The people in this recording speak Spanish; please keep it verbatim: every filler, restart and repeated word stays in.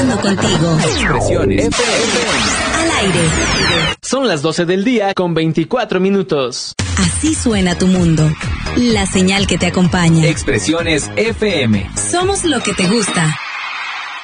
conectando contigo. Expresiones F M. Al aire. Son las doce del día con veinticuatro minutos. Así suena tu mundo. La señal que te acompaña. Expresiones F M. Somos lo que te gusta.